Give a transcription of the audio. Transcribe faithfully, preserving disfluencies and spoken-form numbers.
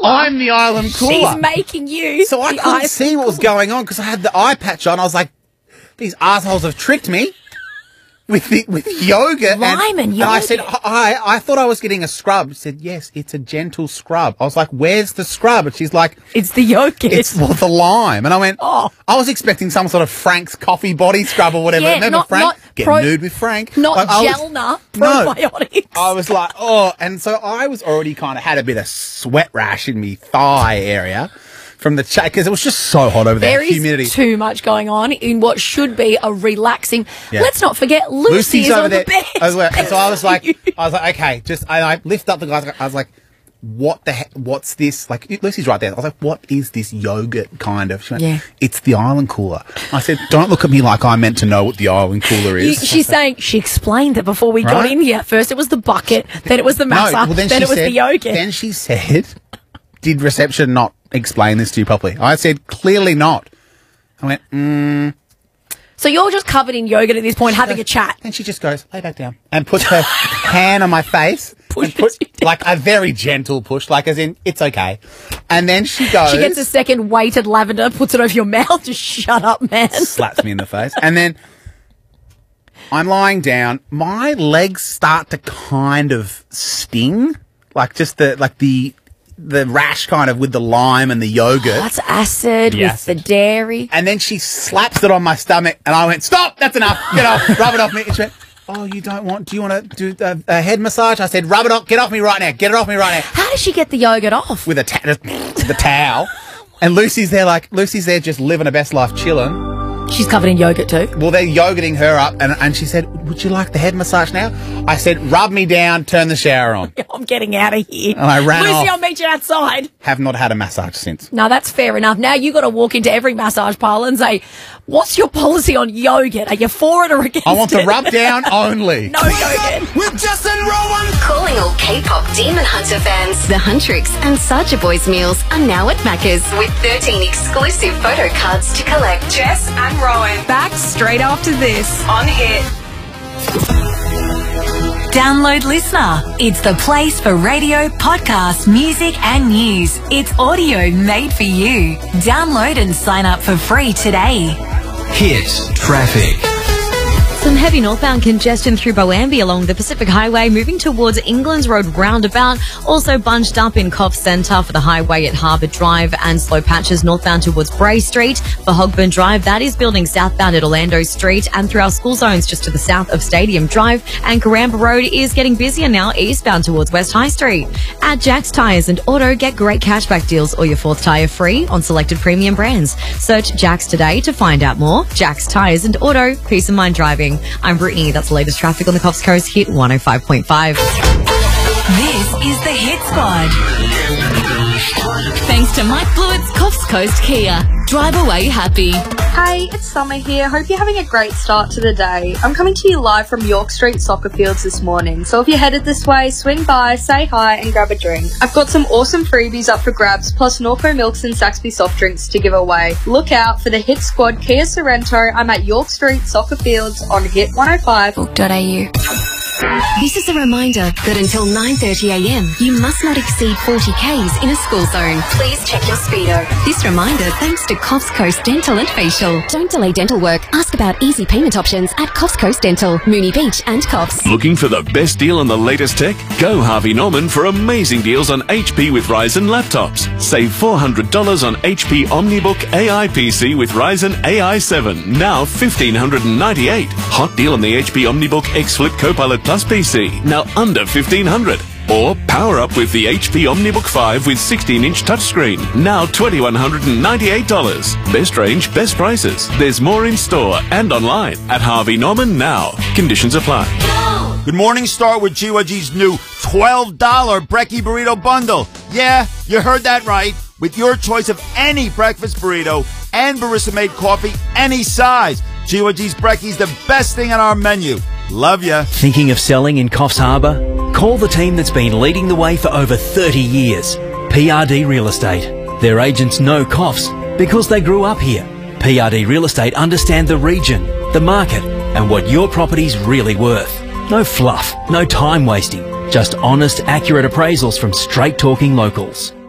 I'm the island cooler. She's making you. So I the couldn't ice see what was going on because I had the eye patch on. I was like, these assholes have tricked me with the, with yogurt. Lime and, and yogurt. I said, I, I thought I was getting a scrub. She said, yes, it's a gentle scrub. I was like, where's the scrub? And she's like, It's the yogurt. it's well, the lime. And I went, Oh. I was expecting some sort of Frank's coffee body scrub or whatever. Yeah, Remember not- Frank? not Get pro- nude with Frank. Not Like, I was- Gelner No. probiotics. I was like, oh, and so I was already kind of had a bit of sweat rash in me thigh area from the chat because it was just so hot over there. There is Humidity. too much going on in what should be a relaxing. Yeah. Let's not forget, Lucy Lucy's is over on there the bed. as well. And so I was like, I was like, okay, just I, I lift up the glass. I was like, what the heck? What's this? Like, Lucy's right there. I was like, what is this yogurt kind of? She went, Yeah. it's the island cooler. I said, don't look at me like I'm meant to know what the island cooler You- is. she's saying she explained that before we got Right? in here. First it was the bucket, then it was the massa, well, then, she it was said, the yogurt. Then she said, did reception not explain this to you properly? I said, clearly not. I went, mm. So you're just covered in yogurt at this point, having a chat. And she just goes, lay back down. And puts her hand on my face. Pushes and put, you down. like a very gentle push, like as in, it's okay. And then she goes. She gets a second weighted lavender, puts it over your mouth. Just shut up, man. slaps me in the face. And then I'm lying down. My legs start to kind of sting. Like just the, like the, the rash kind of with the lime and the yogurt. That's acid The with acid. the dairy. And then she slaps it on my stomach, and I went, "Stop! That's enough. Get off. Rub it off me." And she went, "Oh, you don't want? Do you want to do a, a head massage?" I said, "Rub it off. Get off me right now. Get it off me right now." How does she get the yogurt off? With a ta- just the towel, and Lucy's there, like Lucy's there, just living her best life, chilling. She's covered in yogurt too. Well, they're yogurting her up, and and she said, "Would you like the head massage now?" I said, "Rub me down. Turn the shower on." I'm getting out of here. And I ran Lucy, off. I'll meet you outside. Have not had a massage since. No, that's fair enough. Now you got to walk into every massage parlour and say, "What's your policy on yogurt? Are you for it or against it?" I want the rub down only. No yogurt. With Justin Rowan. Calling all K-pop Demon Hunter fans. The Huntrix and Saja Boys meals are now at Macca's with thirteen exclusive photo cards to collect. Jess and Rowan back straight after this on Hit. Download Listener. It's the place for radio, podcasts, music and news. It's audio made for you. Download and sign up for free today. Hit traffic. Some heavy northbound congestion through Boambi along the Pacific Highway, moving towards England's Road roundabout. Also bunched up in Coffs Centre for the highway at Harbour Drive, and slow patches northbound towards Bray Street. For Hogburn Drive, that is building southbound at Orlando Street, and through our school zones just to the south of Stadium Drive. And Caramba Road is getting busier now eastbound towards West High Street. At Jack's Tyres and Auto, get great cashback deals or your fourth tyre free on selected premium brands. Search Jack's today to find out more. Jack's Tyres and Auto, peace of mind driving. I'm Brittany. That's the latest traffic on the Coffs Coast Hit one oh five point five. This is the Hit Squad. Thanks to Mike Blewett's Coffs Coast Kia. Drive away happy. Hey, it's Summer here. Hope you're having a great start to the day. I'm coming to you live from York Street Soccer Fields this morning, so if you're headed this way, swing by, say hi and grab a drink. I've got some awesome freebies up for grabs, plus Norco Milks and Saxby soft drinks to give away. Look out for the Hit Squad Kia Sorrento. I'm at York Street Soccer Fields on Hit one oh five. .au. This is a reminder that until nine thirty a m, you must not exceed forty kays in a school zone. Please check your speedo. This reminder thanks to Coffs Coast Dental and Facial. Don't delay dental work. Ask about easy payment options at Coffs Coast Dental, Mooney Beach and Coffs. Looking for the best deal on the latest tech? Go Harvey Norman for amazing deals on H P with Ryzen laptops. Save four hundred dollars on H P OmniBook A I P C with Ryzen A I seven, now one thousand five hundred ninety-eight dollars. Hot deal on the H P OmniBook X Flip Copilot Plus P C, now under fifteen hundred dollars. Or power up with the H P OmniBook five with sixteen inch touchscreen, now two thousand one hundred ninety-eight dollars. Best range, best prices. There's more in store and online at Harvey Norman now. Conditions apply. Good morning, start with G Y G's new twelve dollar Brekkie Burrito Bundle. Yeah, you heard that right. With your choice of any breakfast burrito and barista-made coffee, any size. G Y G's Brekkie's the best thing on our menu. Love ya. Thinking of selling in Coffs Harbour? Call the team that's been leading the way for over thirty years. P R D Real Estate. Their agents know Coffs because they grew up here. P R D Real Estate understand the region, the market, and what your property's really worth. No fluff, no time wasting. Just honest, accurate appraisals from straight talking locals.